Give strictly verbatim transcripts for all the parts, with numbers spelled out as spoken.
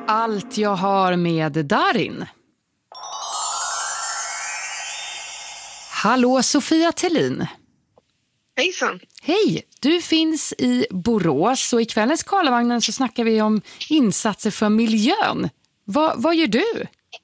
Allt jag har med Darin. Hallå Sofia Tellin. Hejsan. Hej, du finns i Borås och i kvällens Karlavagnen så snackar vi om insatser för miljön. Va, vad gör du?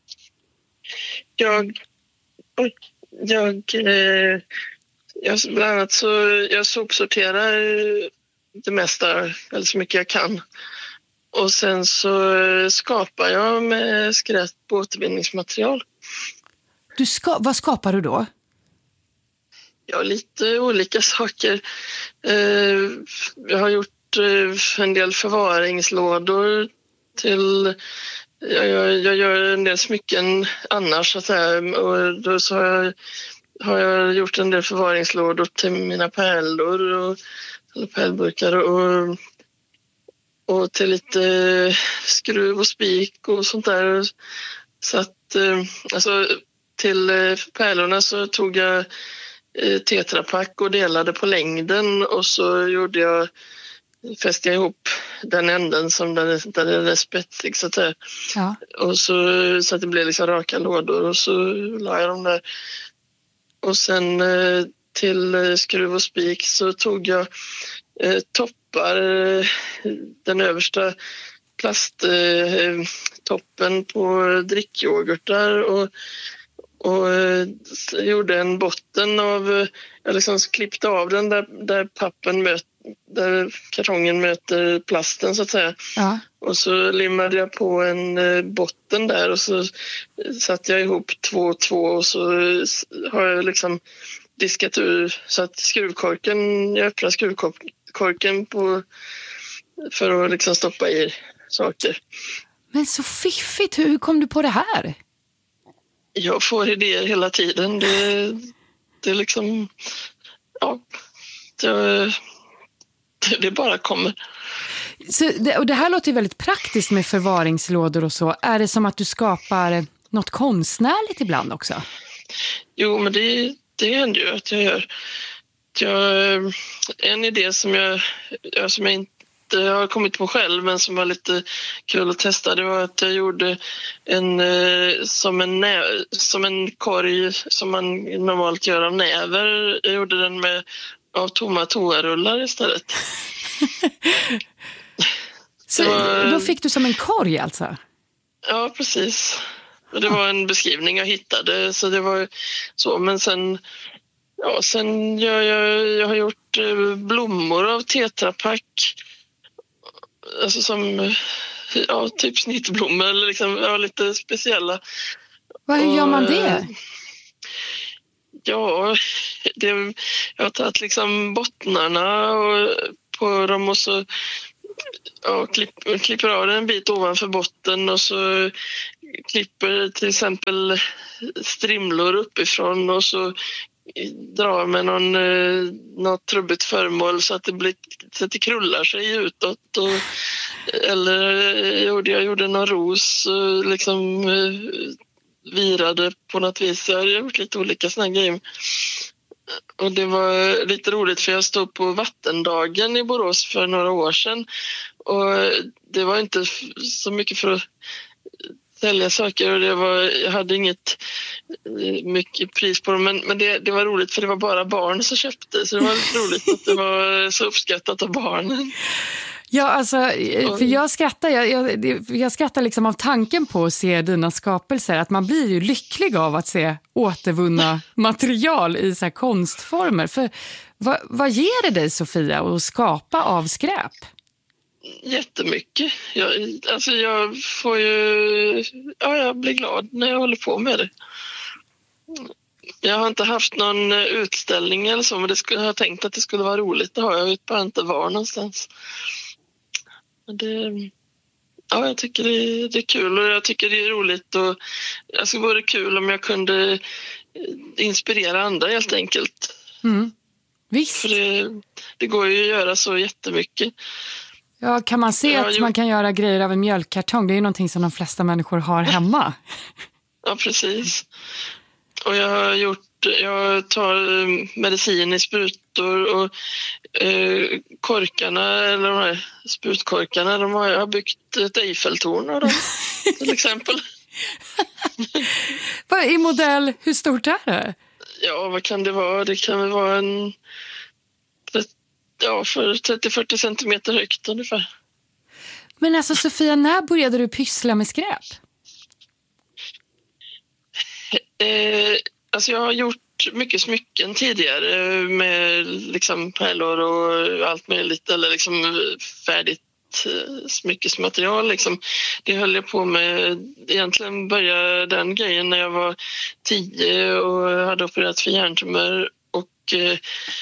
Jag, jag, eh, jag bland annat så jag sopsorterar det mesta, eller så mycket jag kan. Och sen så skapar jag med skräp på återvinningsmaterial. Du ska, vad skapar du då? Ja, lite olika saker. Eh, jag har gjort eh, en del förvaringslådor till... Jag, jag, jag gör en del smycken annars, så att säga. Och då så har jag, har jag gjort en del förvaringslådor till mina pärlor och eller pärlburkar och, och till lite skruv och spik och sånt där. Så att, eh, alltså till eh, pärlorna så tog jag tetrapack och delade på längden och så gjorde jag fäste jag ihop den änden som där, där den är spetsig så att säga. Ja. Och så, så att det blev liksom raka lådor och så la jag dem där. Och sen till skruv och spik så tog jag eh, toppar den översta plasttoppen på drickyoghurtar och Och eh, gjorde en botten av, jag liksom klippte av den där, där pappen möt, där kartongen möter plasten så att säga. Ja. Och så limmade jag på en eh, botten där och så satte jag ihop två och två och så har jag liksom diskat ur så att skruvkorken, jag öppnar skruvkorken på, för att liksom stoppa i saker. Men så fiffigt, hur kom du på det här? Jag får idéer hela tiden. Det, det är liksom... Ja, det, det bara kommer. Så det, och det här låter ju väldigt praktiskt med förvaringslådor och så. Är det som att du skapar något konstnärligt ibland också? Jo, men det, det händer ju att jag gör. Jag, en idé som jag, som jag inte jag har kommit på själv men som var lite kul att testa, det var att jag gjorde en eh, som en nä- som en korg som man normalt gör av näver. Jag gjorde den med av tomma toarullar istället. Så var, då fick du som en korg alltså? Ja, precis. Och det var en beskrivning jag hittade så det var så, men sen ja, sen jag, jag, jag har gjort eh, blommor av tetrapack. Alltså som ja, typ snittblommor eller liksom, ja, lite speciella. Vad, hur gör man det? Ja, det, jag har tagit liksom bottnarna och, på dem och så ja, klipp, klipper av en bit ovanför botten och så klipper till exempel strimlor uppifrån och så drar med någon, något trubbigt föremål så att det, blir, så att det krullar sig utåt. Och, eller gjorde, jag gjorde någon ros liksom virade på något vis. Jag har gjort lite olika såna grejer. Och det var lite roligt för jag stod på Vattendagen i Borås för några år sedan. Och det var inte så mycket för att sälja saker och det var, jag hade inget mycket pris på dem men, men det, det var roligt för det var bara barn som köpte så det var lite roligt att det var så uppskattat av barnen. Ja, alltså, för jag skrattar, jag, jag, jag skrattar liksom av tanken på att se dina skapelser, att man blir ju lycklig av att se återvunna material i så här konstformer. För vad, vad ger det dig, Sofia, att skapa av skräp? Jättemycket. Jag, alltså jag får ju... Ja, jag blir glad när jag håller på med det. Jag har inte haft någon utställning eller så, men det skulle, jag har tänkt att det skulle vara roligt. Det har jag bara inte var någonstans. Det, ja, jag tycker det, det är kul och jag tycker det är roligt. Och jag skulle vara kul om jag kunde inspirera andra helt enkelt. Mm. Visst. För det, det går ju att göra så jättemycket. Ja, kan man se ja, att jo. man kan göra grejer av en mjölkkartong? Det är ju någonting som de flesta människor har hemma. Ja, precis. Och jag har gjort Jag tar medicin i sprutor och eh, korkarna, eller de här sprutkorkarna, de har, jag har byggt ett Eiffeltorn av dem, till exempel. Vad i modell, hur stort är det? Ja, vad kan det vara? Det kan väl vara en ja, för trettio till fyrtio centimeter högt ungefär. Men alltså Sofia, när började du pyssla med skräp? Eh, alltså jag har gjort mycket smycken tidigare med liksom pärlor och allt möjligt, eller liksom färdigt smyckesmaterial. Liksom. Det höll jag på med, egentligen började den grejen när jag var tio och hade opererat för hjärntumör och eh,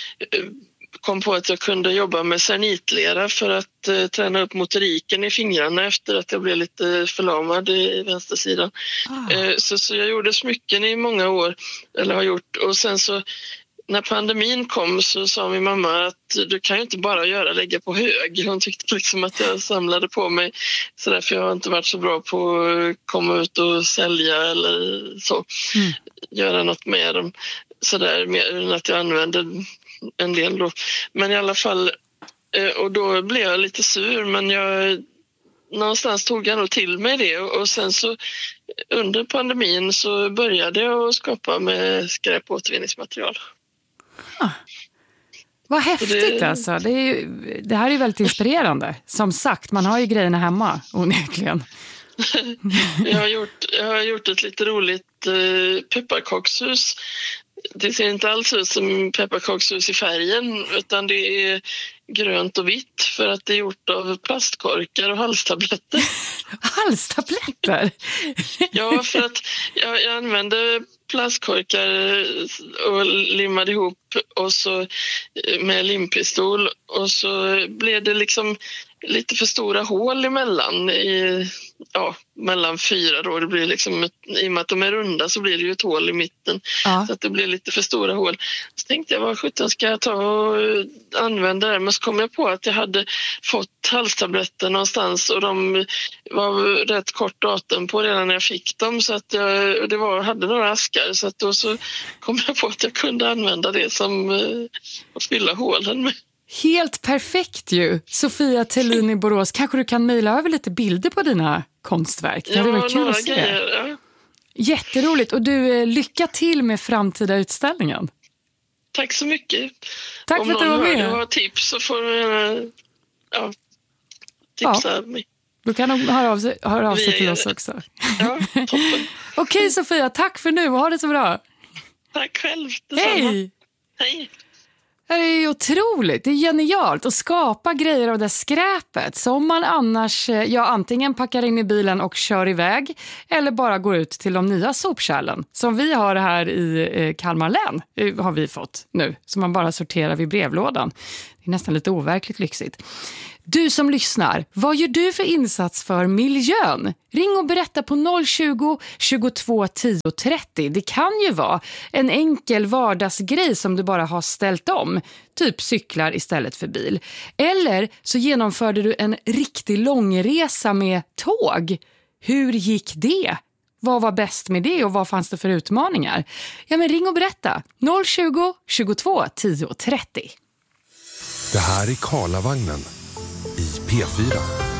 kom på att jag kunde jobba med cernitlera för att eh, träna upp motoriken i fingrarna efter att jag blev lite förlamad i vänstersidan. Ah. Eh, så, så jag gjorde smycken i många år, eller har gjort, och sen så när pandemin kom så sa min mamma att du kan ju inte bara göra lägga på hög. Hon tyckte liksom att jag samlade på mig så därför jag har inte varit så bra på att komma ut och sälja eller så. Mm. Göra något med dem sådär, mer än att jag använde en del då. Men i alla fall, och då blev jag lite sur, men jag någonstans tog jag nog till mig det, och sen så under pandemin så började jag skapa med skräpåtervinningsmaterial. Ah. Vad häftigt det, alltså. Det, är ju, det här är väldigt inspirerande. Som sagt, man har ju grejerna hemma, onekligen. jag, har gjort, jag har gjort ett lite roligt eh, pepparkakshus. Det ser inte alls ut som pepparkakshus i färgen, utan det är grönt och vitt för att det är gjort av plastkorkar och halstabletter. Halstabletter? Ja, för att jag, jag använde plastkorkar och limmade ihop och så med limpistol, och så blev det liksom lite för stora hål emellan i, ja, mellan fyra då. Det blir liksom ett, i och med att de är runda så blir det ju ett hål i mitten, ja. Så att det blir lite för stora hål. Så tänkte jag, vad sjutton ska jag ta och använda det? Men så kom jag på att jag hade fått halstabletter någonstans och de var rätt kort datum på redan när jag fick dem, så att jag det var, hade några askar, så att då så kom jag på att jag kunde använda det som eh, att fylla hålen med. Helt perfekt ju. Sofia Thelin i Borås, kanske du kan mejla över lite bilder på dina konstverk. Det hade varit kul att se. Grejer, ja. Jätteroligt. Och du, lycka till med framtida utställningen. Tack så mycket. Tack Om för att du var med. Om någon har tips så får du ja, tipsa ja. mig. Du kan nog höra av sig, höra av sig till oss också. Ja, toppen. Okej Sofia, tack för nu. Ha det så bra. Tack själv. Hej! Hej! Det är ju otroligt, det är genialt att skapa grejer av det skräpet som man annars, ja, antingen packar in i bilen och kör iväg eller bara går ut till de nya sopkärlen som vi har här i Kalmar län, har vi fått nu, som man bara sorterar vid brevlådan. Det är nästan lite overkligt lyxigt. Du som lyssnar, vad gör du för insats för miljön? Ring och berätta på noll tjugo, tjugotvå, tio, trettio. Det kan ju vara en enkel vardagsgrej som du bara har ställt om. Typ cyklar istället för bil. Eller så genomförde du en riktig långresa med tåg. Hur gick det? Vad var bäst med det och vad fanns det för utmaningar? Ja, men ring och berätta. noll tjugo, tjugotvå, tio, trettio. Det här är Karlavagnen i P fyra.